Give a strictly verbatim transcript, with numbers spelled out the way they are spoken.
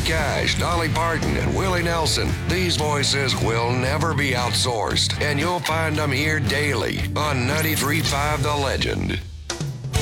Cash, Dolly Parton, and Willie Nelson. These voices will never be outsourced, and you'll find them here daily on ninety-three point five The Legend.